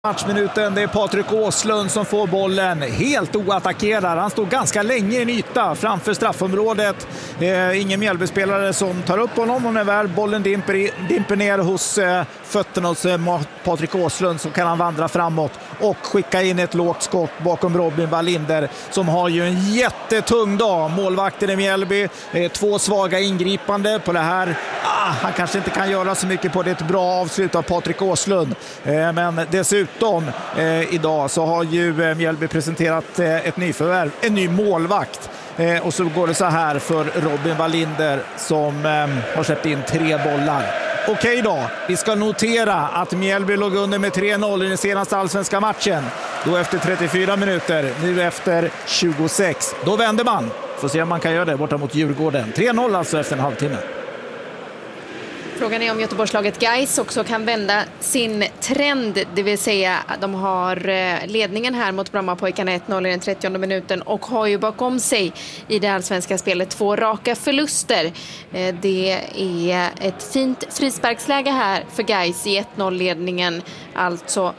Matchminuten, det är Patrik Åslund som får bollen helt oattackerad. Han står ganska länge i en yta framför straffområdet. Ingen Mjällbyspelare som tar upp honom, och när väl bollen dimper ner hos fötterna hos Patrik Åslund så kan han vandra framåt och skicka in ett lågt skott bakom Robin Wallinder som har ju en jättetung dag. Målvakten i Mjällby, 2 svaga ingripande på det här. Han kanske inte kan göra så mycket på det. Ett bra avslut av Patrik Åslund. Men dessutom idag så har ju Mjällby presenterat ett nyförvärv, en ny målvakt. Och så går det så här för Robin Wallinder som har släppt in 3 bollar. Okej då, vi ska notera att Mjällby låg under med 3-0 i den senaste allsvenska matchen. Då efter 34 minuter, nu efter 26. Då vänder man. Får se om man kan göra det borta mot Djurgården. 3-0 alltså efter en halvtimme. Frågan är om Göteborgslaget Gais också kan vända sin trend, det vill säga de har ledningen här mot Brommapojkarna 1-0 i den 30:e minuten och har ju bakom sig i det allsvenska spelet 2 raka förluster. Det är ett fint frisparksläge här för Gais i 1-0-ledningen, alltså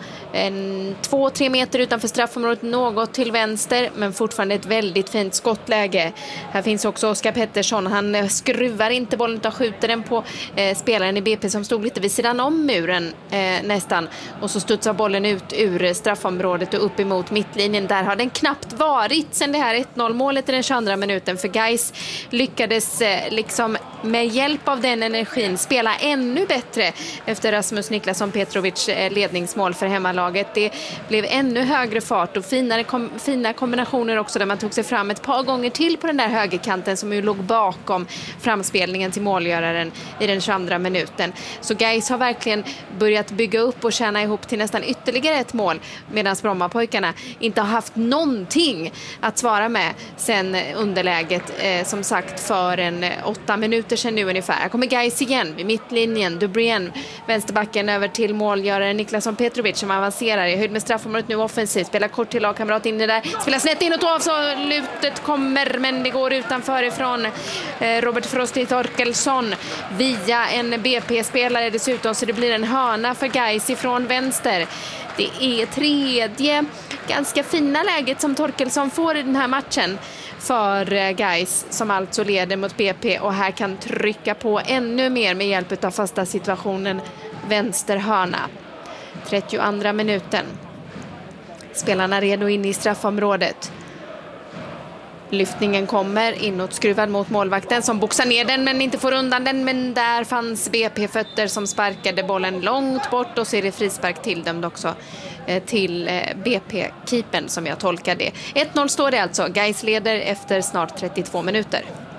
2-3 meter utanför straffområdet, något till vänster, men fortfarande ett väldigt fint skottläge. Här finns också Oskar Pettersson, han skruvar inte bollen utan skjuter den på spelaren i BP som stod lite vid sidan om muren nästan, och så studsar bollen ut ur straffområdet och upp emot mittlinjen. Där har den knappt varit sedan det här 1-0-målet i den 22:a minuten, för Gais lyckades liksom med hjälp av den energin spela ännu bättre efter Rasmus Niklasson Petrovic ledningsmål för hemmalaget. Det blev ännu högre fart och fina kombinationer också, där man tog sig fram ett par gånger till på den där högerkanten som ju låg bakom framspelningen till målgöraren i den 22:a minuten. Så Gais har verkligen börjat bygga upp och tjäna ihop till nästan ytterligare ett mål, medan Brommapojkarna inte har haft någonting att svara med sen underläget, som sagt för en 8 minuter sedan nu ungefär. Här kommer Gais igen vid mittlinjen. Dubrien, vänsterbacken, över till målgöraren Niklasson Petrovic som avancerar i höjd med straffområdet nu offensivt. Spelar kort till lagkamrat in i där. Spelar snett in och avslutet kommer, men det går utanför ifrån Robert Frosty Torkelsson via en BP-spelare dessutom, så det blir en hörna för Gais ifrån vänster. Det är 3:e ganska fina läget som Torkelsson får i den här matchen för Gais, som alltså leder mot BP och här kan trycka på ännu mer med hjälp av fasta situationen vänster hörna. 32:a minuten. Spelarna redo in i straffområdet. Lyftningen kommer inåt, skruvad mot målvakten som boxar ner den men inte får undan den, men där fanns BP-fötter som sparkade bollen långt bort, och så är det frispark tilldömd också till BP-keepern som jag tolkar det. 1-0 står det alltså. Gais leder efter snart 32 minuter.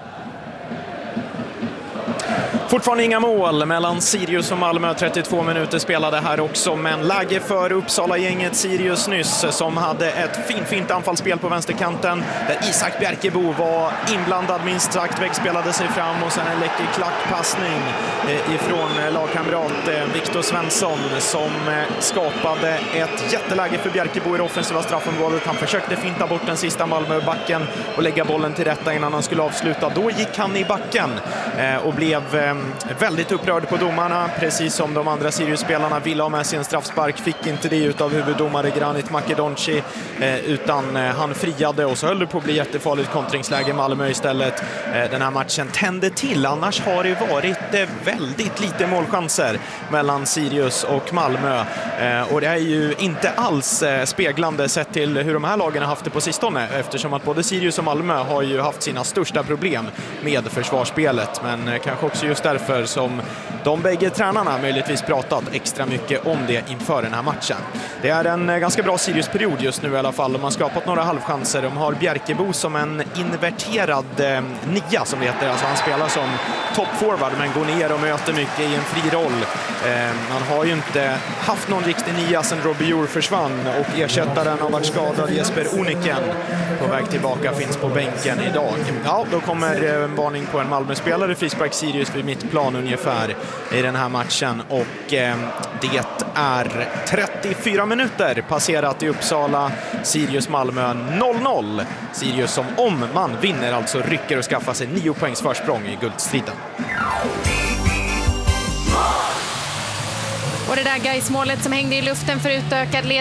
Fortfarande inga mål mellan Sirius och Malmö. 32 minuter spelade här också, men läge för Uppsala-gänget Sirius nyss som hade ett fint anfallsspel på vänsterkanten där Isak Bjerkebo var inblandad minst sagt, väggspelade sig fram och sen en läcker klackpassning ifrån lagkamrat Viktor Svensson som skapade ett jätteläge för Bjerkebo i det offensiva straffområdet. Han försökte finta bort den sista Malmö-backen och lägga bollen till rätta innan han skulle avsluta. Då gick han i backen och blev väldigt upprörd på domarna, precis som de andra Sirius-spelarna ville ha med sin straffspark, fick inte det utav huvuddomare Granit Makedonci, utan han friade och så höll det på att bli jättefarligt kontringsläge i Malmö istället. Den här matchen tände till, annars har det varit väldigt lite målchanser mellan Sirius och Malmö, och det är ju inte alls speglande sett till hur de här lagen har haft det på sistone, eftersom att både Sirius och Malmö har ju haft sina största problem med försvarsspelet, men kanske också just därför som de bägge tränarna möjligtvis pratat extra mycket om det inför den här matchen. Det är en ganska bra Sirius-period just nu i alla fall. De har skapat några halvchanser. De har Bjerkebo som en inverterad nia som det heter. Alltså han spelar som toppforward men går ner och möter mycket i en fri roll. Han har ju inte haft någon riktig nia sedan Robbie Jour försvann, och ersättaren har varit skadad. Jesper Oniken på väg tillbaka, finns på bänken idag. Ja, då kommer en varning på en Malmö-spelare, frispark Sirius vid mittplan ungefär i den här matchen, och det är 34 minuter passerat i Uppsala. Sirius Malmö 0-0. Sirius som, om man vinner, alltså rycker och skaffar sig 9 poängs försprång i guldstriden. Och det där Gais-målet som hängde i luften för utökad ledning